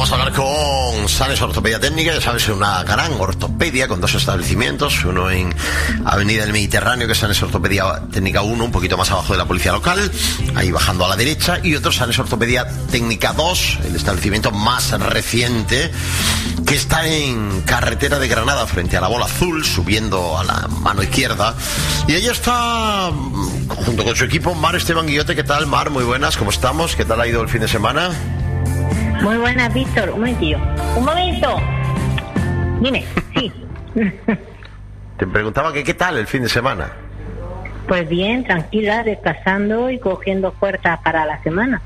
Vamos a hablar con Sanes Ortopedia Técnica, ya sabes, una gran ortopedia con 2 establecimientos, uno en Avenida del Mediterráneo, que es Sanes Ortopedia Técnica 1, un poquito más abajo de la policía local, ahí bajando a la derecha, y otro Sanes Ortopedia Técnica 2, el establecimiento más reciente, que está en carretera de Granada, frente a la Bola Azul, subiendo a la mano izquierda, y ella está junto con su equipo, Mar Esteban Guillote. ¿Qué tal, Mar? Muy buenas, ¿cómo estamos? ¿Qué tal ha ido el fin de semana? Muy buenas, Víctor. Un momentillo. ¡Un momento! Dime, sí. Te preguntaba que qué tal el fin de semana. Pues bien, tranquila, descansando y cogiendo fuerzas para la semana.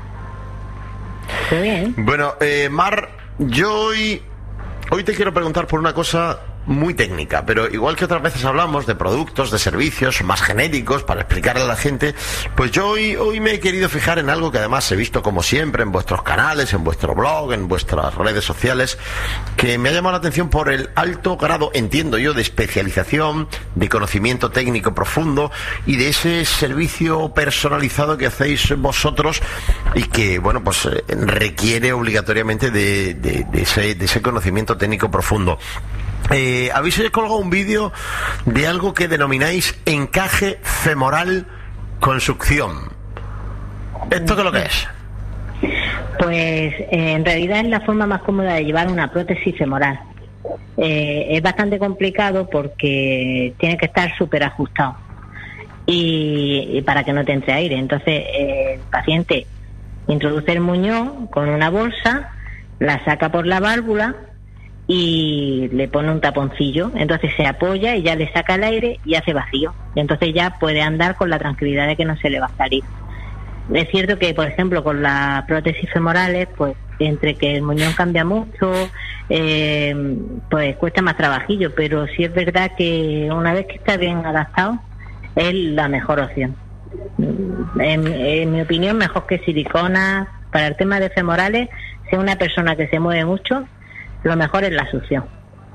Muy bien. Bueno, Mar, yo hoy te quiero preguntar por una cosa muy técnica, pero igual que otras veces hablamos de productos, de servicios más genéricos para explicarle a la gente, pues yo hoy me he querido fijar en algo que además he visto como siempre en vuestros canales, en vuestro blog, en vuestras redes sociales, que me ha llamado la atención por el alto grado, entiendo yo, de especialización, de conocimiento técnico profundo y de ese servicio personalizado que hacéis vosotros y que, bueno, pues requiere obligatoriamente de ese conocimiento técnico profundo. Habéis colgado un vídeo de algo que denomináis encaje femoral con succión. ¿Esto qué es lo que es? Pues en realidad es la forma más cómoda de llevar una prótesis femoral. Es bastante complicado porque tiene que estar súper ajustado y para que no te entre aire. Entonces el paciente introduce el muñón con una bolsa, la saca por la válvula y le pone un taponcillo, entonces se apoya y ya le saca el aire y hace vacío, y entonces ya puede andar con la tranquilidad de que no se le va a salir. Es cierto que, por ejemplo, con las prótesis femorales, pues entre que el muñón cambia mucho, pues cuesta más trabajillo, pero sí es verdad que una vez que está bien adaptado es la mejor opción. En mi opinión, mejor que silicona. Para el tema de femorales, si es una persona que se mueve mucho, lo mejor es la succión.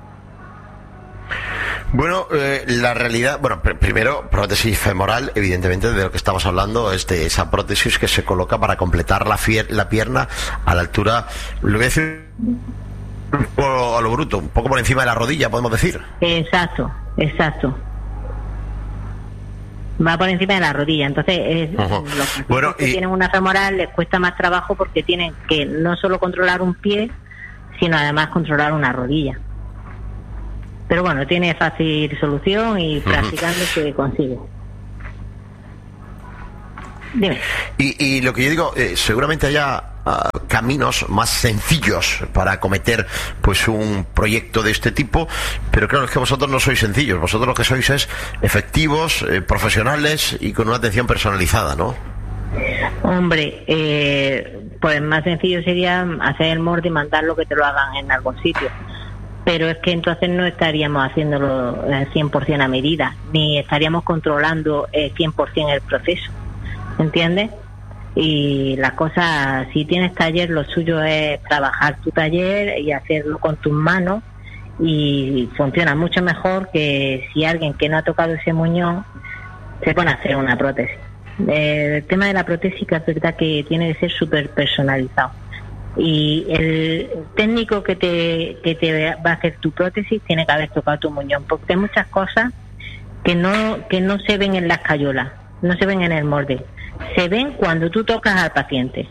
Bueno, la realidad, bueno, primero, prótesis femoral, evidentemente de lo que estamos hablando es de esa prótesis que se coloca para completar la pierna a la altura, lo voy a decir a lo bruto, un poco por encima de la rodilla, podemos decir. Exacto. Va por encima de la rodilla, entonces los que tienen una femoral les cuesta más trabajo porque tienen que no solo controlar un pie, sino además controlar una rodilla. Pero bueno, tiene fácil solución y practicando se consigue. Dime. Y lo que yo digo, seguramente haya caminos más sencillos para acometer pues un proyecto de este tipo, pero claro, es que vosotros no sois sencillos, vosotros lo que sois es efectivos, profesionales y con una atención personalizada, ¿no? Hombre, pues más sencillo sería hacer el molde y mandarlo que te lo hagan en algún sitio, pero es que entonces no estaríamos haciéndolo 100% a medida, ni estaríamos controlando 100% el proceso, ¿entiendes? Y las cosas, si tienes taller, lo suyo es trabajar tu taller y hacerlo con tus manos, y funciona mucho mejor que si alguien que no ha tocado ese muñón se pone a hacer una prótesis. El tema de la prótesis es verdad que tiene que ser súper personalizado, y el técnico que te va a hacer tu prótesis tiene que haber tocado tu muñón, porque hay muchas cosas que no se ven en las cayolas, no se ven en el molde, se ven cuando tú tocas al paciente.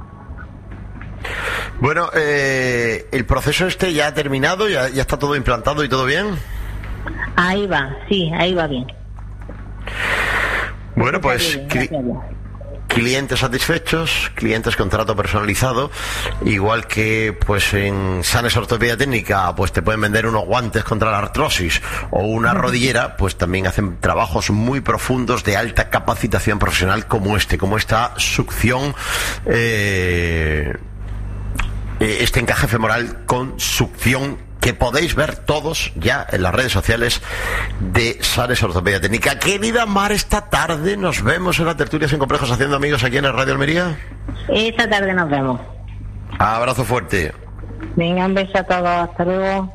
Bueno, el proceso ya ha terminado, ya está todo implantado y todo bien. Ahí va, sí, ahí va bien. Bueno, pues clientes satisfechos, clientes con trato personalizado, igual que pues en Sanes Ortopedia Técnica pues te pueden vender unos guantes contra la artrosis o una rodillera, pues también hacen trabajos muy profundos de alta capacitación profesional como esta succión, este encaje femoral con succión, que podéis ver todos ya en las redes sociales de Sanes Ortopedia Técnica. Querida Mar, esta tarde nos vemos en la tertulia Sin Complejos Haciendo Amigos aquí en el Radio Almería. Esta tarde nos vemos. Abrazo fuerte. Venga, un beso a todos, hasta luego.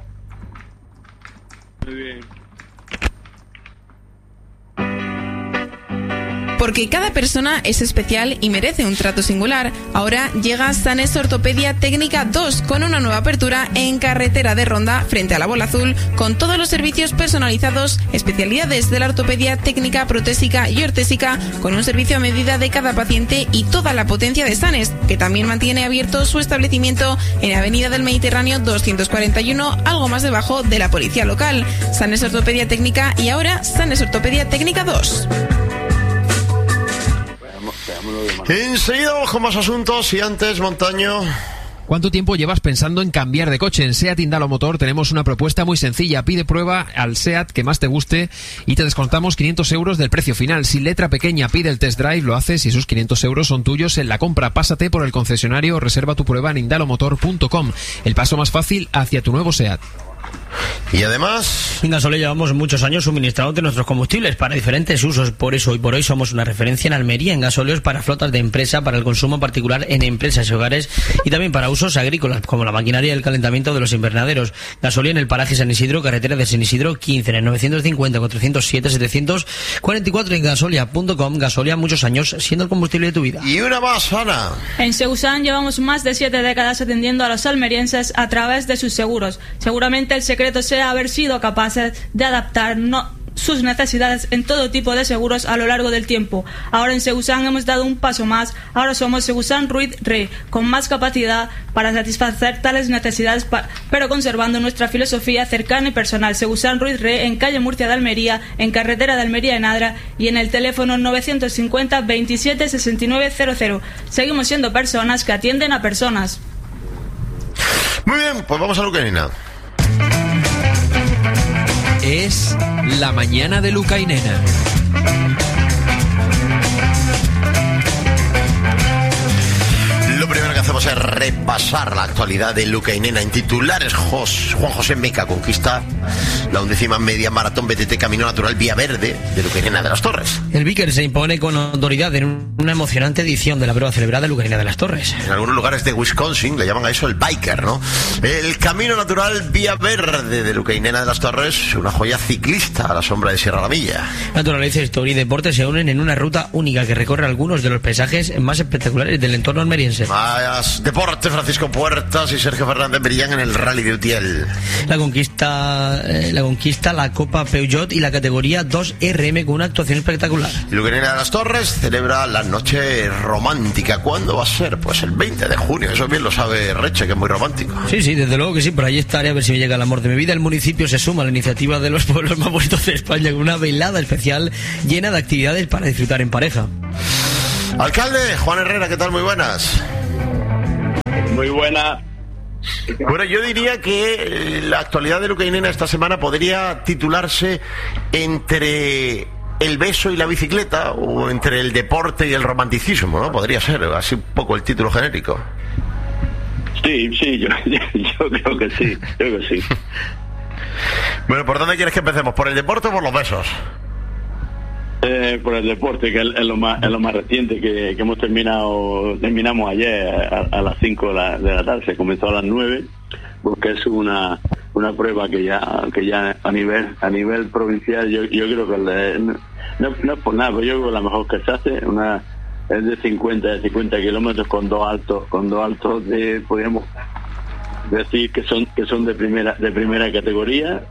Muy bien. Porque cada persona es especial y merece un trato singular. Ahora llega Sanes Ortopedia Técnica 2 con una nueva apertura en carretera de Ronda frente a la Bola Azul, con todos los servicios personalizados, especialidades de la ortopedia técnica, protésica y ortésica, con un servicio a medida de cada paciente y toda la potencia de Sanes, que también mantiene abierto su establecimiento en Avenida del Mediterráneo 241, algo más debajo de la policía local. Sanes Ortopedia Técnica y ahora Sanes Ortopedia Técnica 2. Enseguida vamos con más asuntos y antes, Montaño. ¿Cuánto tiempo llevas pensando en cambiar de coche? En SEAT Indalo Motor tenemos una propuesta muy sencilla. Pide prueba al SEAT que más te guste y te descontamos 500 euros del precio final. Sin letra pequeña, pide el test drive, lo haces y esos 500 euros son tuyos en la compra. Pásate por el concesionario o reserva tu prueba en indalomotor.com. El paso más fácil hacia tu nuevo SEAT. Y además, en Gasolia llevamos muchos años suministrando de nuestros combustibles para diferentes usos. Por eso, hoy por hoy somos una referencia en Almería en gasóleos para flotas de empresa, para el consumo particular en empresas y hogares y también para usos agrícolas, como la maquinaria y el calentamiento de los invernaderos. Gasolia en el paraje San Isidro, carretera de San Isidro 15, en el 950 407 744 en gasolia.com. Gasolia, muchos años siendo el combustible de tu vida. Y una más, Ana. En Segusan llevamos más de 7 décadas atendiendo a los almerienses a través de sus seguros. Seguramente el secreto sea haber sido capaces de adaptar sus necesidades en todo tipo de seguros a lo largo del tiempo. Ahora en Segusan hemos dado un paso más. Ahora somos Segusan Ruiz Re, con más capacidad para satisfacer tales necesidades, pero conservando nuestra filosofía cercana y personal. Segusan Ruiz Re en calle Murcia de Almería, en carretera de Almería en Adra y en el teléfono 950 27 69 00. Seguimos siendo personas que atienden a personas. Muy bien, pues vamos a Luca y Nena. Es la mañana de Luca y Nena. Lo primero que hacemos es repasar la actualidad de Luca y Nena. En titulares, Juan José Meca conquista la 11ª media maratón BTT Camino Natural Vía Verde de Luca y Nena de las Torres. El Vicker se impone con autoridad en una emocionante edición de la prueba celebrada en Luca y Nena de las Torres. En algunos lugares de Wisconsin le llaman a eso el biker, ¿no? El Camino Natural Vía Verde de Luca y Nena de las Torres, una joya ciclista a la sombra de Sierra la Milla. Naturaleza, historia y deporte se unen en una ruta única que recorre algunos de los paisajes más espectaculares del entorno almeriense. Más deporte, Francisco Puertas y Sergio Fernández brillan en el Rally de Utiel. La conquista la Copa Peugeot y la categoría 2RM con una actuación espectacular. Y Luca y Nena de las Torres celebra la noche romántica. ¿Cuándo va a ser? Pues el 20 de junio. Eso bien lo sabe Reche, que es muy romántico. Sí, desde luego que sí. Por ahí estaré a ver si me llega el amor de mi vida. El municipio se suma a la iniciativa de los pueblos más bonitos de España con una velada especial llena de actividades para disfrutar en pareja. Alcalde, Juan Herrera, ¿qué tal? Muy buenas. Muy buena. Bueno, yo diría que la actualidad de Luca y Nena esta semana podría titularse entre el beso y la bicicleta o entre el deporte y el romanticismo, ¿no? Podría ser así un poco el título genérico. Sí, yo creo que sí. Bueno, ¿por dónde quieres que empecemos? ¿Por el deporte o por los besos? Por el deporte, que es lo más reciente que terminamos ayer a las 5 de la tarde. Se comenzó a las 9, porque es una prueba que ya a nivel provincial yo creo que no es por nada, pero yo creo que la mejor que se hace es de 50 kilómetros con dos altos de, podríamos decir que son de primera categoría,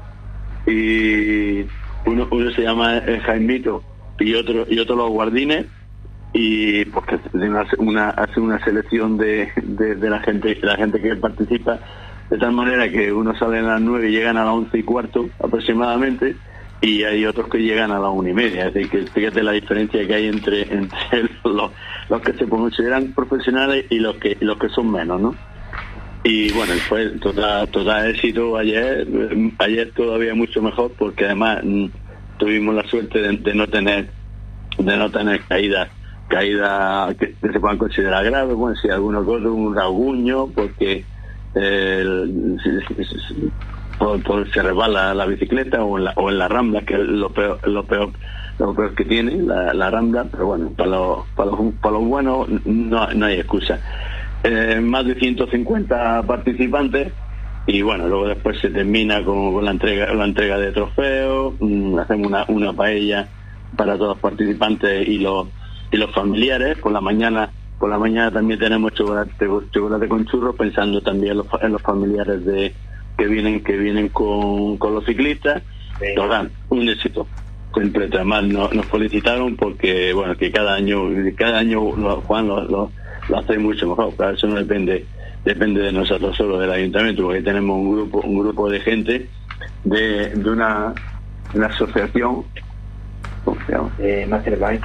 y uno se llama el Jaimito y otro Los Guardines, y porque hace una selección de la gente que participa, de tal manera que unos salen a las 9 y llegan a las 11:15 aproximadamente, y hay otros que llegan a las 1:30. Es decir, que fíjate la diferencia que hay entre los que se consideran profesionales y los que son menos, ¿no? Y bueno, fue total éxito ayer todavía mucho mejor, porque además tuvimos la suerte de no tener caídas que se puedan considerar graves. Bueno, si alguno corre un rasguño porque se resbala la bicicleta o en la rambla, que es lo peor que tiene la rambla, pero bueno, para los buenos no hay excusa. Más de 150 participantes, y bueno, luego después se termina con la entrega de trofeos. Hacemos una paella para todos los participantes y los los familiares. Por la mañana también tenemos chocolate con churros, pensando también en los familiares que vienen con los ciclistas. Nos un éxito completo. Además nos felicitaron porque bueno, que cada año Juan lo hace mucho mejor. Pero eso no depende de nosotros solo, del ayuntamiento, porque tenemos un grupo de gente de una asociación. ¿Cómo se llama? Masterbike.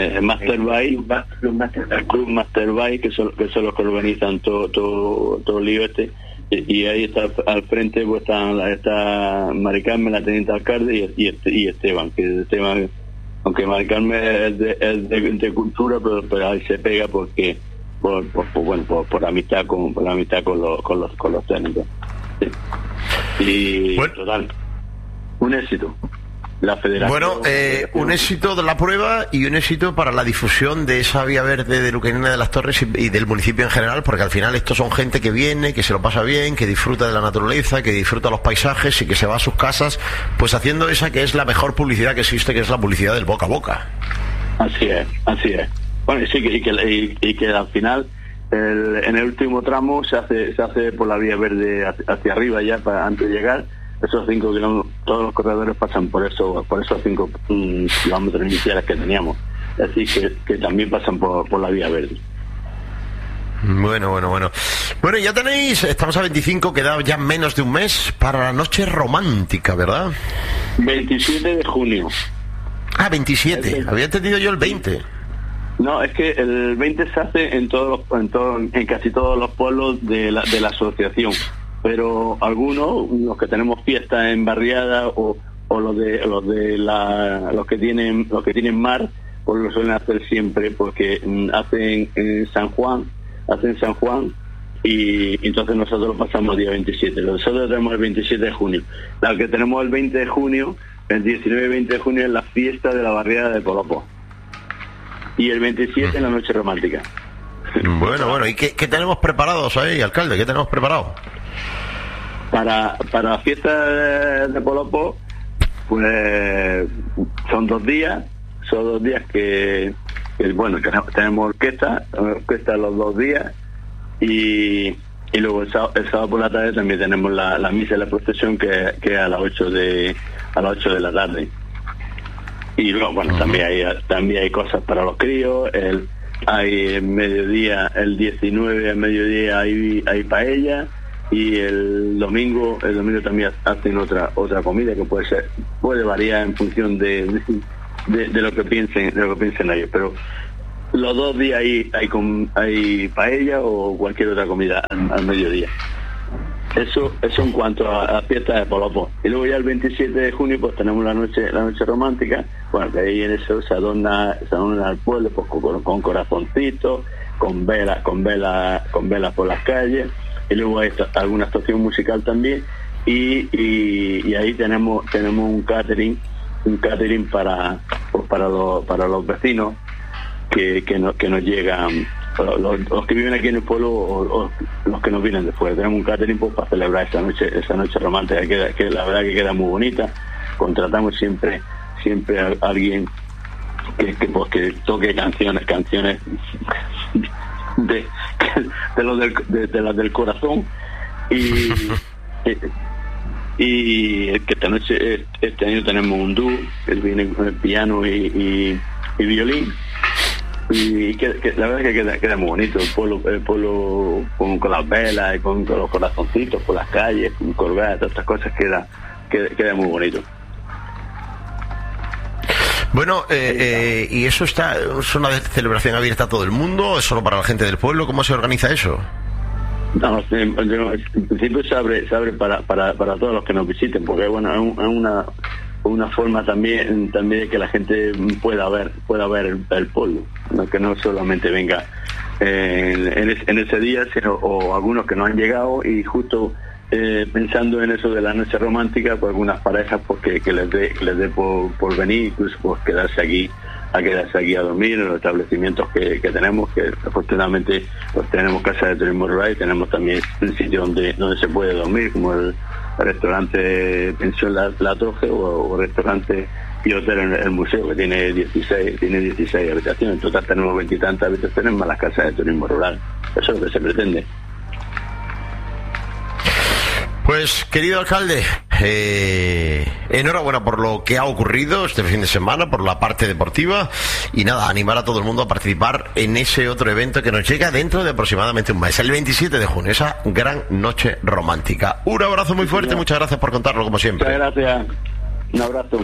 El Club Masterbike, que son los que organizan todo el lío este. Y ahí está al frente, pues está Mari Carmen, la teniente alcalde, y Esteban, aunque Mari Carmen es de cultura, pero ahí se pega porque por amistad con los técnicos. Sí. Y bueno, total, un éxito. La federación. Bueno, un éxito de la prueba y un éxito para la difusión de esa vía verde de Luqueñana de las Torres y del municipio en general, porque al final estos son gente que viene, que se lo pasa bien, que disfruta de la naturaleza, que disfruta los paisajes y que se va a sus casas, pues haciendo esa que es la mejor publicidad que existe, que es la publicidad del boca a boca. Así es. Bueno, sí, y que al final, en el último tramo se hace por la vía verde hacia arriba ya, antes de llegar. Esos 5 kilómetros, todos los corredores pasan por esos 5 kilómetros iniciales que teníamos. Así que también pasan por la vía verde. Bueno, ya tenéis, estamos a 25, queda ya menos de un mes para la noche romántica, ¿verdad? 27 de junio. Ah, 27, había entendido yo el 20. No, es que el 20 se hace en casi todos los pueblos de la asociación. Pero algunos, los que tenemos fiestas en barriada o los que tienen mar, pues lo suelen hacer siempre, porque hacen San Juan y entonces nosotros lo pasamos el día 27. Nosotros tenemos el 27 de junio. La que tenemos el 20 de junio, el 19 y 20 de junio es la fiesta de la barriada de Polopó. Y el 27 es la noche romántica. Bueno, ¿y qué tenemos preparados ahí, alcalde? ¿Qué tenemos preparado? Para la fiesta de Polopó, pues son 2 días que tenemos orquesta los 2 días y luego el sábado por la tarde también tenemos la misa y la procesión que es a las 8 de la tarde. Y luego, bueno, también hay cosas para los críos. Hay el mediodía, el 19 al mediodía hay paella. Y el domingo también hacen otra comida que puede variar en función de lo que piensen ellos, pero los 2 días hay paella o cualquier otra comida al mediodía. Eso en cuanto a la fiesta de Polopó. Y luego ya el 27 de junio pues tenemos la noche romántica. Bueno, que ahí en eso se adorna el pueblo pues, con corazoncitos, con velas por las calles. Y luego hay alguna actuación musical también y ahí tenemos un catering para los vecinos que nos llegan, los que viven aquí en el pueblo o los que nos vienen de fuera. Tenemos un catering pues, para celebrar esa noche romántica que la verdad que queda muy bonita. Contratamos siempre a alguien que toque canciones de las del corazón y que este año tenemos un dúo que viene con el piano y violín y que la verdad que queda muy bonito el pueblo con las velas y con los corazoncitos por las calles, con corbatas, todas estas cosas queda muy bonito. Bueno, ¿y eso es una celebración abierta a todo el mundo o es solo para la gente del pueblo? ¿Cómo se organiza eso? No, en principio se abre para todos los que nos visiten, porque bueno, es una forma también de que la gente pueda ver el pueblo, ¿no? Que no solamente venga en ese día, sino o algunos que no han llegado y justo pensando en eso de la noche romántica, pues algunas parejas porque que les dé por venir, incluso pues quedarse aquí a dormir en los establecimientos que tenemos, que afortunadamente pues tenemos casa de turismo rural y tenemos también un sitio donde se puede dormir, como el restaurante Pensión La Toje o restaurante y hotel en el museo, que tiene 16 habitaciones. En total tenemos 20 y tantas habitaciones más las casas de turismo rural. Eso es lo que se pretende. Pues, querido alcalde, enhorabuena por lo que ha ocurrido este fin de semana, por la parte deportiva, y nada, animar a todo el mundo a participar en ese otro evento que nos llega dentro de aproximadamente un mes, el 27 de junio, esa gran noche romántica. Un abrazo muy fuerte, muchas gracias por contarlo, como siempre. Muchas gracias, un abrazo.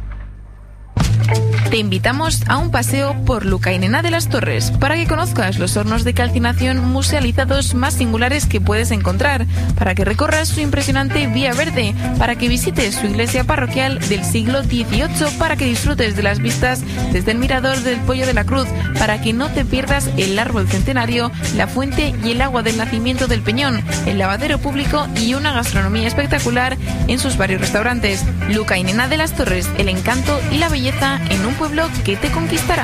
Te invitamos a un paseo por Lucainena de las Torres para que conozcas los hornos de calcinación musealizados más singulares que puedes encontrar, para que recorras su impresionante Vía Verde, para que visites su iglesia parroquial del siglo XVIII, para que disfrutes de las vistas desde el mirador del Pollo de la Cruz, para que no te pierdas el árbol centenario, la fuente y el agua del nacimiento del Peñón, el lavadero público y una gastronomía espectacular en sus varios restaurantes. Lucainena de las Torres, el encanto y la belleza en un pueblo que te conquistará.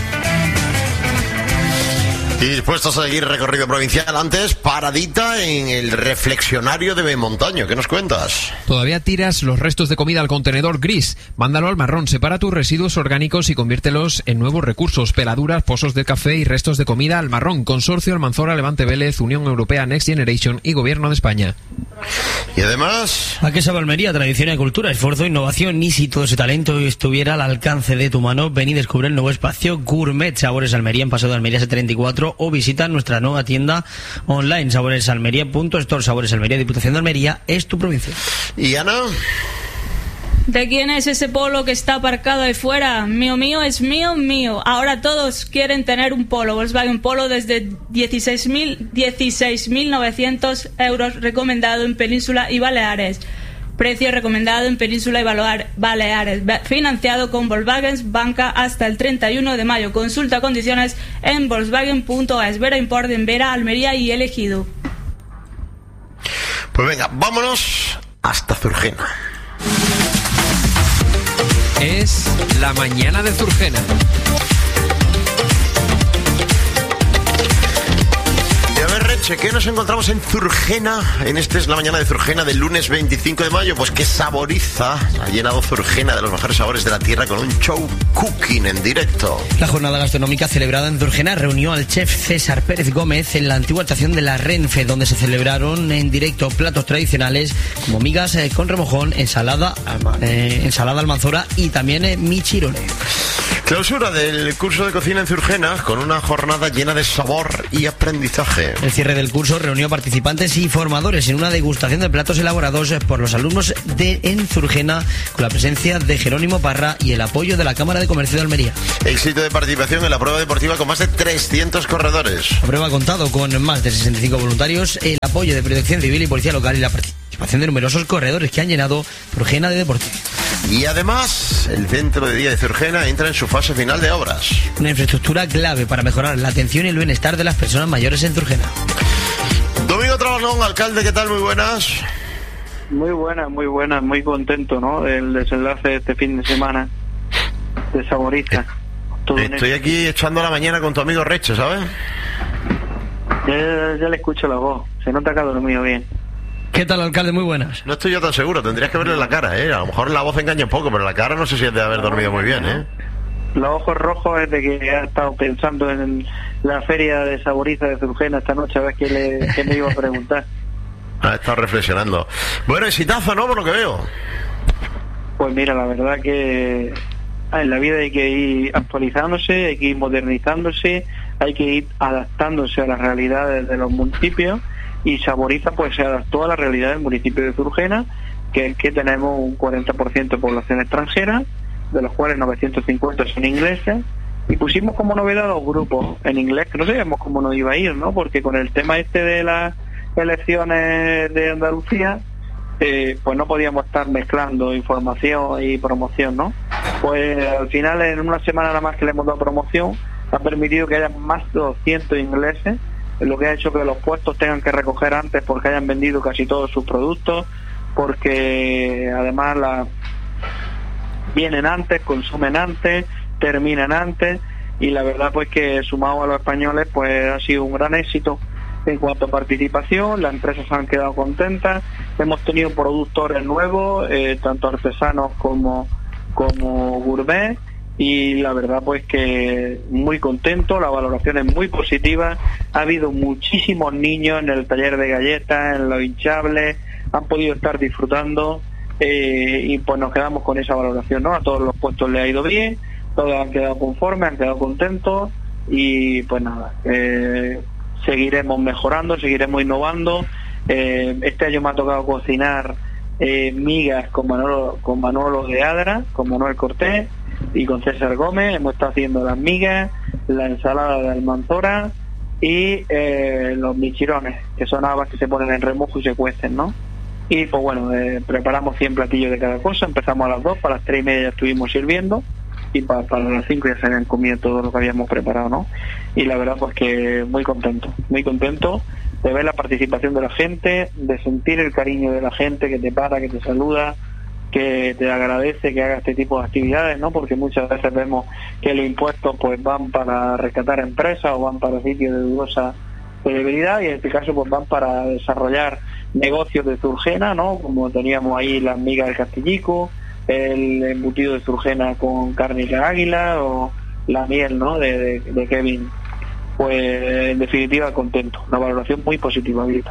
Y dispuestos a seguir recorrido provincial, antes paradita en el reflexionario de Benmontaño. ¿Qué nos cuentas? ¿Todavía tiras los restos de comida al contenedor gris? Mándalo al marrón. Separa tus residuos orgánicos y conviértelos en nuevos recursos. Peladuras, pozos de café y restos de comida al marrón. Consorcio Almanzora, Levante Vélez, Unión Europea, Next Generation y Gobierno de España. Y además... ¿A qué sabe Almería? Tradición y cultura, esfuerzo, innovación. Y si todo ese talento estuviera al alcance de tu mano, ven y descubre el nuevo espacio Gourmet Sabores Almería en Paseo de Almería 34, o visita nuestra nueva tienda online, saboresalmería.store. Sabores Almería, Diputación de Almería, es tu provincia. ¿Y Ana? ¿De quién es ese polo que está aparcado ahí fuera? Mío, es mío. Ahora todos quieren tener un polo. Volkswagen Polo desde 16.900 euros, recomendado en Península y Baleares. Precio recomendado en Península y Baleares. Financiado con Volkswagen Banca hasta el 31 de mayo. Consulta condiciones en volkswagen.es. Vera Import en Vera, Almería y Elegido. Pues venga, vámonos hasta Zurgena. Es la mañana de Zurgena. Y a ver, Reche, ¿qué nos encontramos en Zurgena? Esta es la mañana de Zurgena del lunes 25 de mayo. Pues que Saboriza ha llenado Zurgena de los mejores sabores de la tierra con un show cooking en directo. La jornada gastronómica celebrada en Zurgena reunió al chef César Pérez Gómez en la antigua estación de la Renfe, donde se celebraron en directo platos tradicionales como migas con remojón, ensalada almanzora y también michirone. Clausura del curso de cocina en Zurgena con una jornada llena de sabor y aprendizaje. El cierre del curso reunió a participantes y formadores en una degustación de platos elaborados por los alumnos en Zurgena, con la presencia de Jerónimo Parra y el apoyo de la Cámara de Comercio de Almería. Éxito de participación en la prueba deportiva con más de 300 corredores. La prueba ha contado con más de 65 voluntarios, el apoyo de Protección Civil y Policía Local y la participación de numerosos corredores que han llenado Zurgena de deporte. Y además, el centro de día de Zurgena entra en su fase final de obras. Una infraestructura clave para mejorar la atención y el bienestar de las personas mayores en Zurgena. Domingo Trabajón, alcalde, ¿qué tal? Muy buenas. Muy buenas, muy contento, ¿no? Del desenlace de este fin de semana de Saboriza. Estoy aquí echando la mañana con tu amigo Reche, ¿sabes? Ya le escucho la voz, se nota que ha dormido bien. ¿Qué tal, alcalde? Muy buenas. No estoy yo tan seguro, tendrías que verle la cara, ¿eh? A lo mejor la voz engaña un poco, pero la cara no sé si es de haber dormido muy bien, ¿eh? Los ojos rojos es de que ha estado pensando en la feria de Saboriza de Zurgena esta noche, a ver qué me iba a preguntar. Ha estado reflexionando. Bueno, exitazo, ¿no? Por lo que veo. Pues mira, la verdad que en la vida hay que ir actualizándose, hay que ir modernizándose, hay que ir adaptándose a las realidades de los municipios, y Saboriza pues se adaptó a la realidad del municipio de Zurgena, que es que tenemos un 40% de población extranjera, de los cuales 950 son ingleses, y pusimos como novedad los grupos en inglés, que no sabíamos cómo nos iba a ir, ¿no? Porque con el tema de las elecciones de Andalucía, pues no podíamos estar mezclando información y promoción, ¿no? Pues al final, en una semana nada más que le hemos dado promoción, ha permitido que haya más de 200 ingleses, lo que ha hecho que los puestos tengan que recoger antes porque hayan vendido casi todos sus productos, porque además vienen antes, consumen antes, terminan antes, y la verdad pues que sumado a los españoles pues ha sido un gran éxito en cuanto a participación. Las empresas han quedado contentas, hemos tenido productores nuevos, tanto artesanos como como gourmet, y la verdad pues que muy contento, la valoración es muy positiva. Ha habido muchísimos niños en el taller de galletas, en los hinchables, han podido estar disfrutando, y pues nos quedamos con esa valoración, ¿no? A todos los puestos le ha ido bien, todos han quedado conformes, han quedado contentos, y pues nada, seguiremos mejorando, seguiremos innovando. Este año me ha tocado cocinar migas con Manolo de Adra, con Manuel Cortés y con César Gómez. Hemos estado haciendo las migas, la ensalada de almanzora y los michirones, que son habas que se ponen en remojo y se cuecen, ¿no? Y pues bueno, preparamos 100 platillos de cada cosa. Empezamos a las 2, para las 3:30 ya estuvimos sirviendo, y para las 5 ya se habían comido todo lo que habíamos preparado, ¿no? Y la verdad pues que muy contento de ver la participación de la gente, de sentir el cariño de la gente que te para, que te saluda, que te agradece que haga este tipo de actividades, ¿no? Porque muchas veces vemos que los impuestos pues van para rescatar empresas o van para sitios de dudosa credibilidad, y en este caso pues van para desarrollar negocios de Zurgena, ¿no? Como teníamos ahí las migas del Castillico, el embutido de Zurgena con carne de águila, o la miel, ¿no? de Kevin. Pues en definitiva contento, una valoración muy positiva, Vita.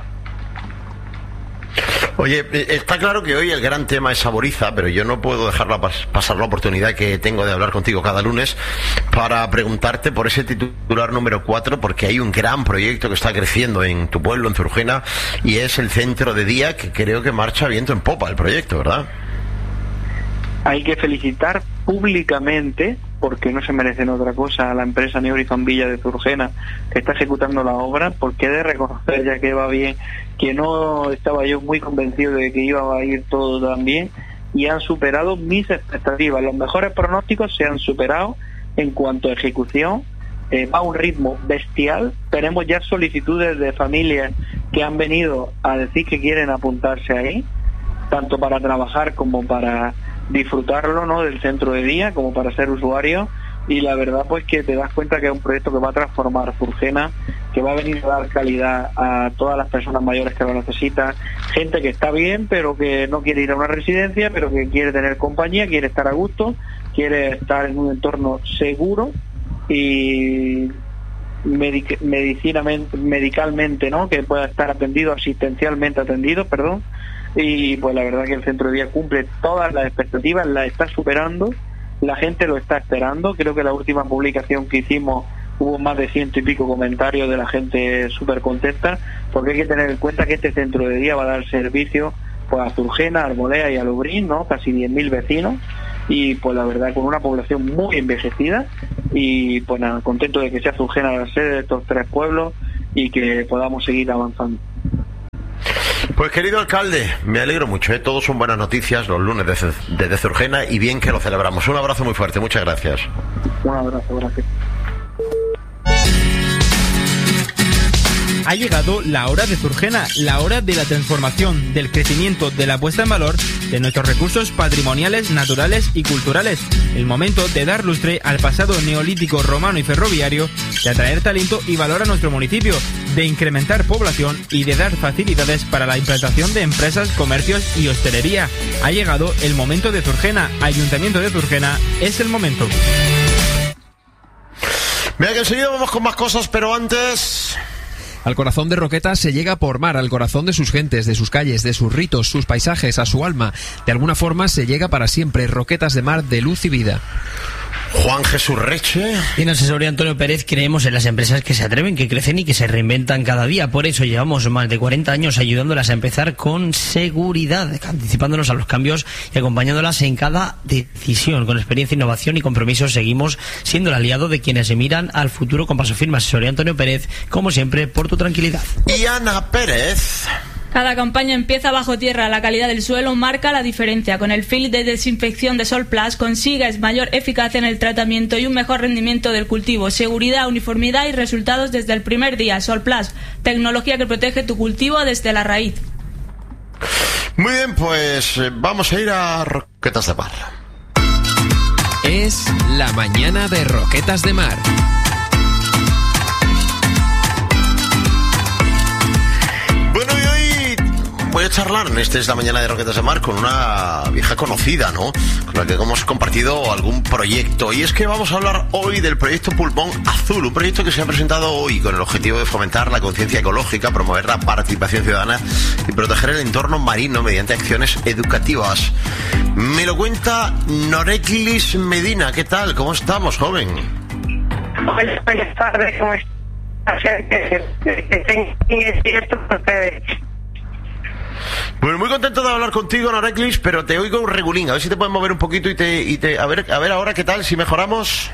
Oye, está claro que hoy el gran tema es Saboriza, pero yo no puedo dejar pasar la oportunidad que tengo de hablar contigo cada lunes para preguntarte por ese titular número 4, porque hay un gran proyecto que está creciendo en tu pueblo, en Zurgena, y es el centro de día, que creo que marcha viento en popa el proyecto, ¿verdad? Hay que felicitar públicamente, porque no se merecen otra cosa, a la empresa Neorizon Villa de Zurgena, que está ejecutando la obra, porque he de reconocer ya que va bien, que no estaba yo muy convencido de que iba a ir todo tan bien, y han superado mis expectativas. Los mejores pronósticos se han superado en cuanto a ejecución. Va a un ritmo bestial. Tenemos ya solicitudes de familias que han venido a decir que quieren apuntarse ahí, tanto para trabajar como para disfrutarlo, ¿no? Del centro de día, como para ser usuario. Y la verdad pues que te das cuenta que es un proyecto que va a transformar Zurgena, que va a venir a dar calidad a todas las personas mayores que lo necesitan, gente que está bien pero que no quiere ir a una residencia, pero que quiere tener compañía, quiere estar a gusto, quiere estar en un entorno seguro y medicalmente, ¿no? Que pueda estar asistencialmente atendido, y pues la verdad que el centro de día cumple todas las expectativas, las está superando, la gente lo está esperando. Creo que la última publicación que hicimos hubo más de 100 y pico comentarios de la gente súper contenta, porque hay que tener en cuenta que este centro de día va a dar servicio pues a Zurgena, a Arbolea y a Lubrín, ¿no? Casi 10.000 vecinos, y pues la verdad con una población muy envejecida, y pues nada, contento de que sea Zurgena la sede de estos 3 pueblos y que podamos seguir avanzando. Pues querido alcalde, me alegro mucho, todos son buenas noticias los lunes desde Zurgena, y bien que lo celebramos. Un abrazo muy fuerte, muchas gracias. Un abrazo, gracias. Ha llegado la hora de Zurgena, la hora de la transformación, del crecimiento, de la puesta en valor de nuestros recursos patrimoniales, naturales y culturales. El momento de dar lustre al pasado neolítico, romano y ferroviario, de atraer talento y valor a nuestro municipio, de incrementar población y de dar facilidades para la implantación de empresas, comercios y hostelería. Ha llegado el momento de Zurgena. Ayuntamiento de Zurgena, es el momento. Mira que enseguida vamos con más cosas, pero antes... Al corazón de Roquetas se llega por mar, al corazón de sus gentes, de sus calles, de sus ritos, sus paisajes, a su alma. De alguna forma se llega para siempre. Roquetas de mar de luz y vida. Juan Jesús Reche. Y en asesoría Antonio Pérez creemos en las empresas que se atreven, que crecen y que se reinventan cada día. Por eso llevamos más de 40 años ayudándolas a empezar con seguridad, anticipándonos a los cambios y acompañándolas en cada decisión. Con experiencia, innovación y compromiso seguimos siendo el aliado de quienes se miran al futuro con paso firme. Asesoría Antonio Pérez, como siempre, por tu tranquilidad. Y Ana Pérez. Cada campaña empieza bajo tierra. La calidad del suelo marca la diferencia. Con el film de desinfección de Sol Plus consigues mayor eficacia en el tratamiento y un mejor rendimiento del cultivo. Seguridad, uniformidad y resultados desde el primer día. Sol Plus, tecnología que protege tu cultivo desde la raíz. Muy bien, pues vamos a ir a Roquetas de Mar. Es la mañana de Roquetas de Mar. voy a charlar en este Es la Mañana de Roquetas de Mar con una vieja conocida, ¿no? Con la que hemos compartido algún proyecto. Y es que vamos a hablar hoy del proyecto Pulmón Azul, un proyecto que se ha presentado hoy con el objetivo de fomentar la conciencia ecológica, promover la participación ciudadana y proteger el entorno marino mediante acciones educativas. Me lo cuenta Noreclis Medina. ¿Qué tal? ¿Cómo estamos, joven? Hola, buenas tardes. ¿Cómo estás? Pues muy contento de hablar contigo, Noreclis, pero te oigo un regulín. A ver si te puedes mover un poquito a ver ahora qué tal, si mejoramos.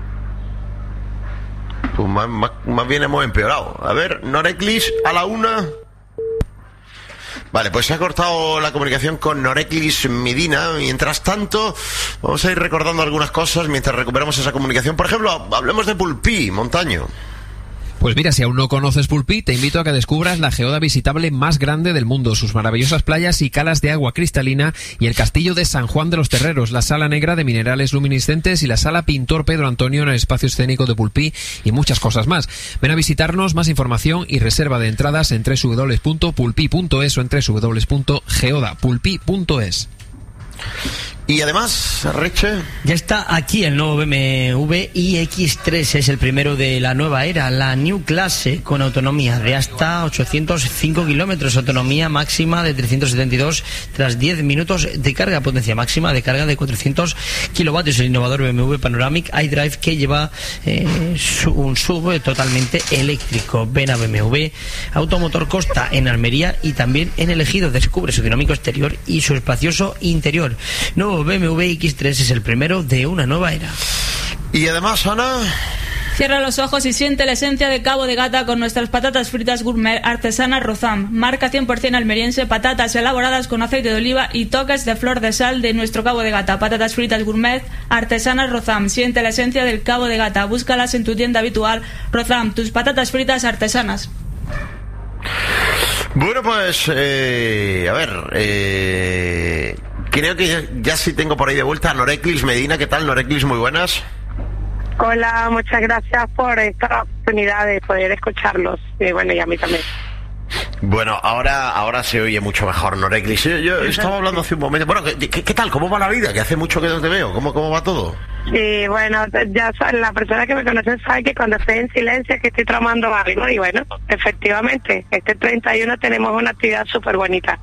Pues más bien hemos empeorado. A ver, Noreclis, a la una. Vale, pues se ha cortado la comunicación con Noreclis Medina. Mientras tanto, vamos a ir recordando algunas cosas mientras recuperamos esa comunicación. Por ejemplo, hablemos de Pulpí, Montaño. Pues mira, si aún no conoces Pulpí, te invito a que descubras la geoda visitable más grande del mundo, sus maravillosas playas y calas de agua cristalina y el castillo de San Juan de los Terreros, la sala negra de minerales luminiscentes y la sala Pintor Pedro Antonio en el espacio escénico de Pulpí y muchas cosas más. Ven a visitarnos, más información y reserva de entradas en www.pulpi.es o en www.geodapulpi.es. Y además, Reche, ya está aquí el nuevo BMW iX3, es el primero de la nueva era, la New Clase, con autonomía de hasta 805 kilómetros, autonomía máxima de 372 tras 10 minutos de carga, potencia máxima de carga de 400 kilovatios, el innovador BMW Panoramic iDrive que lleva un SUV totalmente eléctrico. Ven a BMW Automotor Costa en Almería y también en El Ejido, descubre su dinámico exterior y su espacioso interior. Nuevo BMW X3 es el primero de una nueva era. Y además, Ana, cierra los ojos y siente la esencia de Cabo de Gata con nuestras patatas fritas gourmet artesanas Rozam, marca 100% almeriense, patatas elaboradas con aceite de oliva y toques de flor de sal de nuestro Cabo de Gata. Patatas fritas gourmet artesanas Rozam, siente la esencia del Cabo de Gata, búscalas en tu tienda habitual. Rozam, tus patatas fritas artesanas. Bueno, pues, creo que ya sí tengo por ahí de vuelta a Noreclis Medina. ¿Qué tal, Noreclis? Muy buenas. Hola, muchas gracias por esta oportunidad de poder escucharlos. Y bueno, y a mí también. Bueno, ahora se oye mucho mejor, Noreclis. Yo estaba hablando hace un momento. Bueno, ¿qué tal? ¿Cómo va la vida? Que hace mucho que no te veo. ¿Cómo va todo? Sí, bueno, ya la persona que me conoce sabe que cuando estoy en silencio es que estoy tramando algo. Y bueno, efectivamente, este 31 tenemos una actividad súper bonita.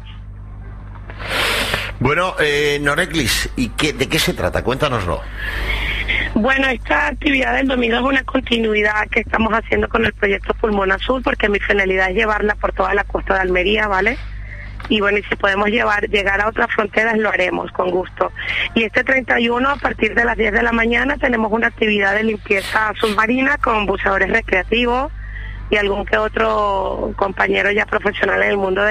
Bueno, Noreclis, ¿y de qué se trata? Cuéntanoslo. Bueno, esta actividad del domingo es una continuidad que estamos haciendo con el proyecto Pulmón Azul, porque mi finalidad es llevarla por toda la costa de Almería, ¿vale? Y bueno, y si podemos llegar a otras fronteras, lo haremos con gusto. Y este 31, a partir de las 10 de la mañana, tenemos una actividad de limpieza submarina con buceadores recreativos y algún que otro compañero ya profesional en el mundo de